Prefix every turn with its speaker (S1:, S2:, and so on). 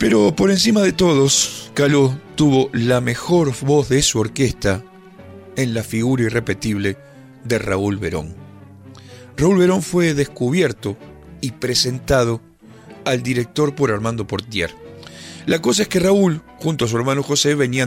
S1: Pero por encima de todos, Caló tuvo la mejor voz de su orquesta en la figura irrepetible de Raúl Verón. Raúl Verón fue descubierto y presentado al director por Armando Portier. La cosa es que Raúl, junto a su hermano José, venían